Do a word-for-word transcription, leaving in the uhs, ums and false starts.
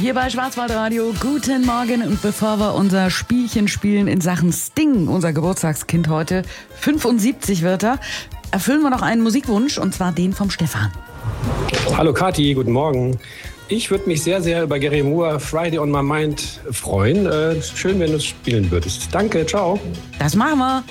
hier bei Schwarzwaldradio. Guten Morgen. Und bevor wir unser Spielchen spielen in Sachen Sting, unser Geburtstagskind heute, fünfundsiebzig wird er, erfüllen wir noch einen Musikwunsch, und zwar den vom Stefan. Hallo Kathi, guten Morgen. Ich würde mich sehr, sehr über Gary Moore, Friday on My Mind freuen. Äh, schön, wenn du es spielen würdest. Danke, ciao. Das machen wir.